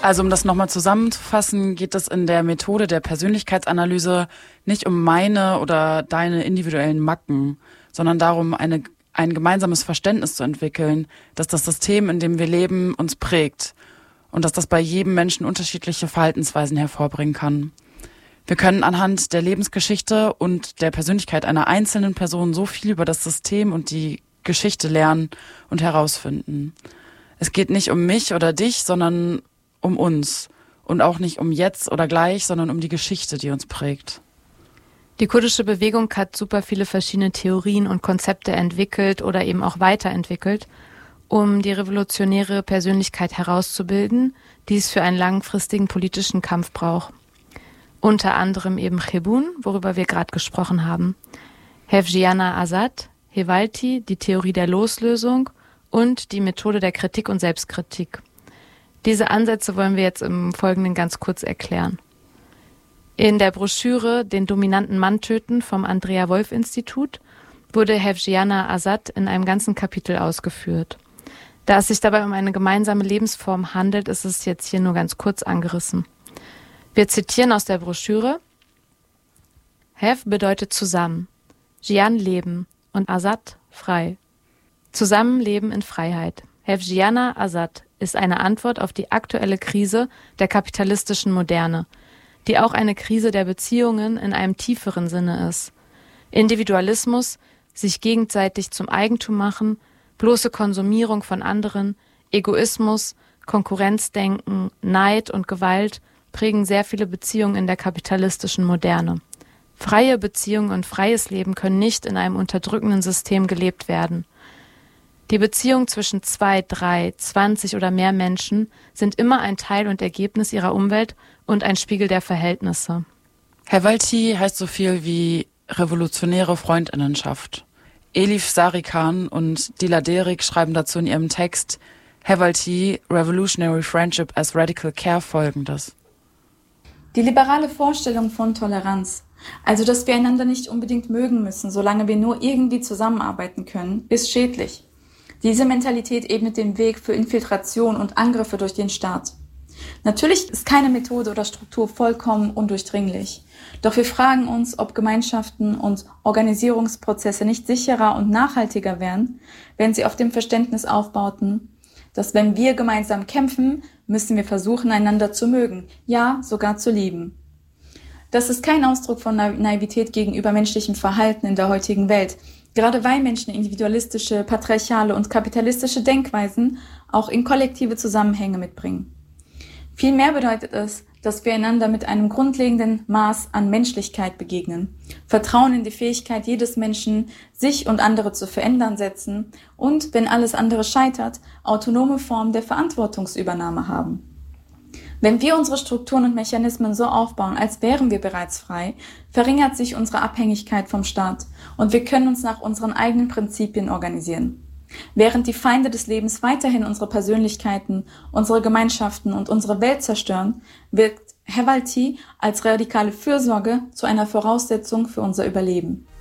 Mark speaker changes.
Speaker 1: Also um das nochmal zusammenzufassen, geht es in der Methode der Persönlichkeitsanalyse nicht um meine oder deine individuellen Macken, sondern darum, ein gemeinsames Verständnis zu entwickeln, dass das System, in dem wir leben, uns prägt und dass das bei jedem Menschen unterschiedliche Verhaltensweisen hervorbringen kann. Wir können anhand der Lebensgeschichte und der Persönlichkeit einer einzelnen Person so viel über das System und die Geschichte lernen und herausfinden. Es geht nicht um mich oder dich, sondern um uns. Und auch nicht um jetzt oder gleich, sondern um die Geschichte, die uns prägt.
Speaker 2: Die kurdische Bewegung hat super viele verschiedene Theorien und Konzepte entwickelt oder eben auch weiterentwickelt, um die revolutionäre Persönlichkeit herauszubilden, die es für einen langfristigen politischen Kampf braucht. Unter anderem eben Khebun, worüber wir gerade gesprochen haben, Hevjiana Azad, Hevalti, die Theorie der Loslösung und die Methode der Kritik und Selbstkritik. Diese Ansätze wollen wir jetzt im Folgenden ganz kurz erklären. In der Broschüre Den dominanten Mann töten vom Andrea-Wolf-Institut wurde Hevjiana Azad in einem ganzen Kapitel ausgeführt. Da es sich dabei um eine gemeinsame Lebensform handelt, ist es jetzt hier nur ganz kurz angerissen. Wir zitieren aus der Broschüre: Hev bedeutet zusammen, Jian Leben und Azad frei. Zusammenleben in Freiheit. Hevjiana Azad ist eine Antwort auf die aktuelle Krise der kapitalistischen Moderne, die auch eine Krise der Beziehungen in einem tieferen Sinne ist. Individualismus, sich gegenseitig zum Eigentum machen, bloße Konsumierung von anderen, Egoismus, Konkurrenzdenken, Neid und Gewalt prägen sehr viele Beziehungen in der kapitalistischen Moderne. Freie Beziehungen und freies Leben können nicht in einem unterdrückenden System gelebt werden. Die Beziehungen zwischen 2, 3, 20 oder mehr Menschen sind immer ein Teil und Ergebnis ihrer Umwelt und ein Spiegel der Verhältnisse.
Speaker 1: Hevalti heißt so viel wie revolutionäre Freundinnenschaft. Elif Sarikan und Dila Derik schreiben dazu in ihrem Text Hevalti, Revolutionary Friendship as Radical Care folgendes.
Speaker 3: Die liberale Vorstellung von Toleranz, also dass wir einander nicht unbedingt mögen müssen, solange wir nur irgendwie zusammenarbeiten können, ist schädlich. Diese Mentalität ebnet den Weg für Infiltration und Angriffe durch den Staat. Natürlich ist keine Methode oder Struktur vollkommen undurchdringlich. Doch wir fragen uns, ob Gemeinschaften und Organisierungsprozesse nicht sicherer und nachhaltiger wären, wenn sie auf dem Verständnis aufbauten, dass wenn wir gemeinsam kämpfen, müssen wir versuchen, einander zu mögen, ja, sogar zu lieben. Das ist kein Ausdruck von Naivität gegenüber menschlichem Verhalten in der heutigen Welt, gerade weil Menschen individualistische, patriarchale und kapitalistische Denkweisen auch in kollektive Zusammenhänge mitbringen. Vielmehr bedeutet es, dass wir einander mit einem grundlegenden Maß an Menschlichkeit begegnen, Vertrauen in die Fähigkeit jedes Menschen, sich und andere zu verändern setzen und, wenn alles andere scheitert, autonome Formen der Verantwortungsübernahme haben. Wenn wir unsere Strukturen und Mechanismen so aufbauen, als wären wir bereits frei, verringert sich unsere Abhängigkeit vom Staat und wir können uns nach unseren eigenen Prinzipien organisieren. Während die Feinde des Lebens weiterhin unsere Persönlichkeiten, unsere Gemeinschaften und unsere Welt zerstören, wirkt Hevalti als radikale Fürsorge zu einer Voraussetzung für unser Überleben.